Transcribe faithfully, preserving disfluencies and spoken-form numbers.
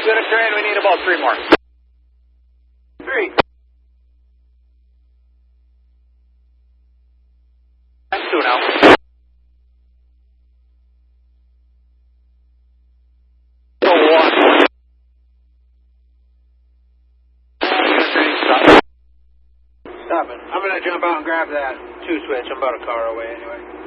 Good train, we need about three more. Three. That's two now. So one. Stop it. I'm going to jump out and grab that two switch. I'm about a car away anyway.